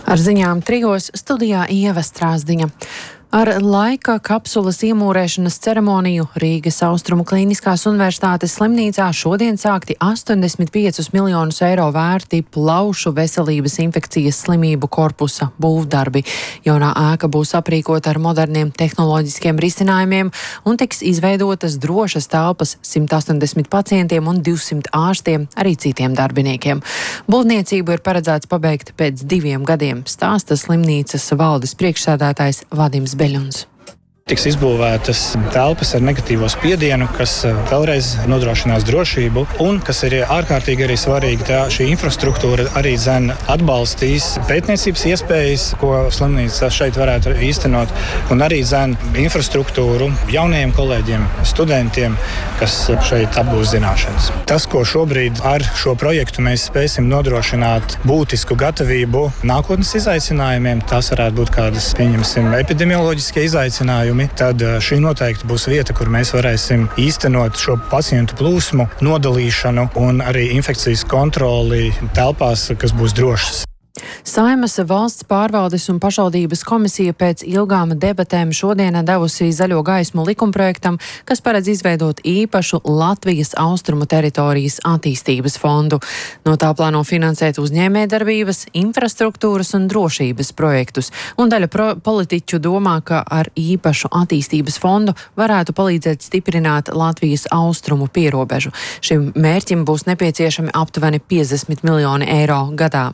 Ar ziņām trijos studijā Ieva Strāzdiņa. Ar laika kapsulas iemūrēšanas ceremoniju Rīgas Austrumu Klīniskās Universitātes slimnīcā šodien sākti 85 miljonus eiro vērti plaušu veselības infekcijas slimību korpusa būvdarbi. Jaunā ēka būs aprīkota ar moderniem tehnoloģiskiem risinājumiem un tiks izveidotas drošas telpas 180 pacientiem un 200 ārstiem, arī citiem darbiniekiem. Būvniecību ir paredzēts pabeigt pēc 2 gadiem, stāsta slimnīcas valdes priekšsēdētājs Vadims Beļuns. Tiks izbūvētas telpas ar negatīvo spiedienu, kas vēlreiz nodrošinās drošību un, kas ir ārkārtīgi arī svarīgi, tā šī infrastruktūra arī atbalstīs pētniecības iespējas, ko slimnīca šeit varētu īstenot, un arī infrastruktūru jaunajiem kolēģiem, studentiem, kas šeit apgūs zināšanas. Tas, ko šobrīd ar šo projektu mēs spēsim nodrošināt būtisku gatavību nākotnes izaicinājumiem, tās varētu būt kādas, pieņemsim, epidemioloģiskie izaicinājumi. Tad šī noteikti būs vieta, kur mēs varēsim īstenot šo pacientu plūsmu, nodalīšanu un arī infekcijas kontroli telpās, kas būs drošas. Saeimas valsts pārvaldes un pašvaldības komisija pēc ilgām debatēm šodien devusi zaļo gaismu likumprojektam, kas paredz izveidot īpašu Latvijas austrumu teritorijas attīstības fondu. No tā plāno finansēt uzņēmējdarbības, infrastruktūras un drošības projektus, un daļa politiķu domā, ka ar īpašu attīstības fondu varētu palīdzēt stiprināt Latvijas austrumu pierobežu. Šim mērķim būs nepieciešami aptuveni 50 miljoni eiro gadā.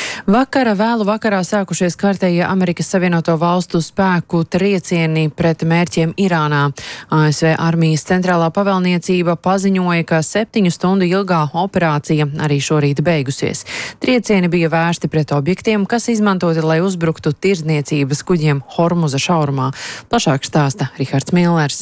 Vēlu vakarā sākušies kārtējie Amerikas Savienoto Valstu spēku triecieni pret mērķiem Irānā. ASV armijas centrālā pavēlniecība paziņoja, ka 7 stundu ilgā operācija arī šorīt beigusies. Triecieni bija vērsti pret objektiem, kas izmantoti, lai uzbruktu tirdzniecības kuģiem Hormuza šaurumā. Plašāk stāsta Rihards Millers.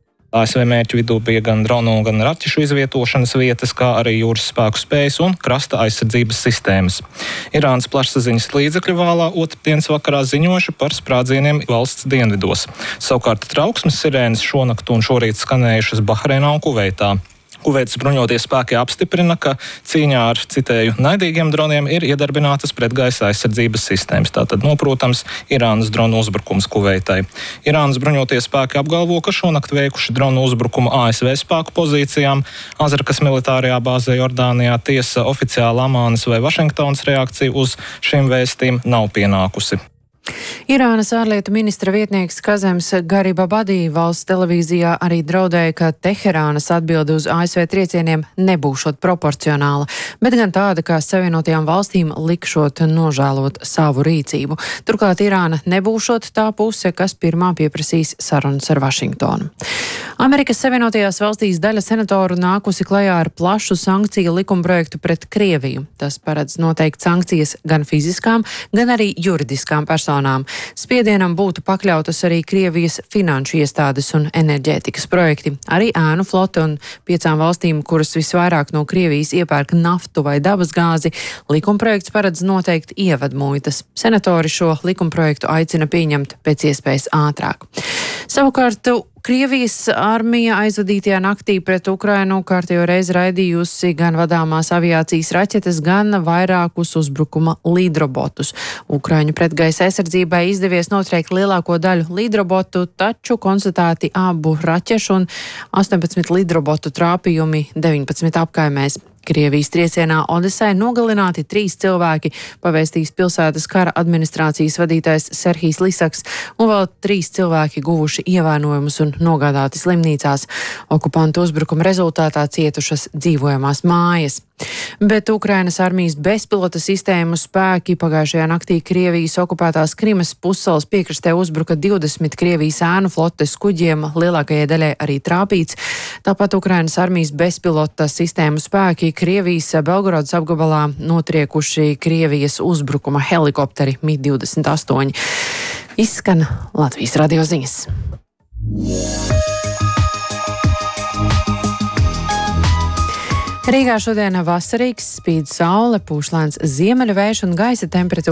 ASV mērķu vidū bija gan dronu, gan raķešu izvietošanas vietas, kā arī jūras spēku spējas un krasta aizsardzības sistēmas. Irānas plašsaziņas līdzekļu vālā otrdienas vakarā ziņojuši par sprādzieniem valsts dienvidos. Savukārt trauksmes sirēnas šonakt un šorīt skanējušas Bahreinā un Kuveitā. Kuveitas bruņotie spēki apstiprina, ka cīņā ar, citēju, naidīgiem droniem ir iedarbinātas pretgaisa aizsardzības sistēmas. Tātad, protams, Irānas dronu uzbrukums Kuveitai. Irānas bruņotie spēki apgalvo, ka šonakt veikuši dronu uzbrukumu ASV spēku pozīcijām. Azrakas militārajā bāzē Jordānijā tiesa oficiāla Amānas vai Vašingtonas reakcija uz šiem vēstījumiem nav pienākusi. Irānas ārlietu ministra vietnieks Kazems Garibabadi valsts televīzijā arī draudēja, ka Teherānas atbilde uz ASV triecieniem nebūšot proporcionāla, bet gan tāda, kā Savienotajām valstīm likšot nožēlot savu rīcību. Turklāt Irāna nebūšot tā puse, kas pirmā pieprasīs sarunas ar Vašingtonu. Amerikas Savienotajās valstīs daļa senatoru nākusi klajā ar plašu sankciju likumprojektu pret Krieviju. Tas paredz noteikt sankcijas gan fiziskām, gan arī juridiskām personām. Spiedienam būtu pakļautas arī Krievijas finanšu iestādes un enerģētikas projekti, arī ēnu flote un 5 valstīm, kuras visvairāk no Krievijas iepērk naftu vai dabasgāzi. Likumprojekts paredz noteikt ievadmuitas. Senatori šo likumprojektu aicina pieņemt pēc iespējas ātrāk. Savukārt, Krievijas armija aizvadītajā naktī pret Ukrainu kārtējo reizi raidījusi gan vadāmās aviācijas raķetes, gan vairākus uzbrukuma līdrobotus. Ukraiņu pretgaisa aizsardzībai izdevies notriekt lielāko daļu līdrobotu, taču konstatēti abu raķešu un 18 līdrobotu trāpījumi 19 apkaimēs. Krievijas triecienā Odesai nogalināti 3 cilvēki, pavēstījis pilsētas kara administrācijas vadītājs Serhijs Lisaks, un vēl 3 cilvēki guvuši ievainojumus un nogādāti slimnīcās. Okupantu uzbrukuma rezultātā cietušas dzīvojamās mājas. Bet Ukrainas armijas bezpilota sistēmu spēki pagājušajā naktī Krievijas okupētās Krimas pussalas piekrastē uzbruka 20 Krievijas ēnu flotes kuģiem, lielākajai daļai arī trāpīts. Tāpat Ukrainas armijas bezpilota sistēmu spēki Krievijas Belgorodas apgabalā notriekuši Krievijas uzbrukuma helikopteri MiG-28. Izskan Latvijas radio ziņas. Rīgā šodien vasarīgs, spīd saule, pūš lēns ziemeļu vējš un gaisa temperatūra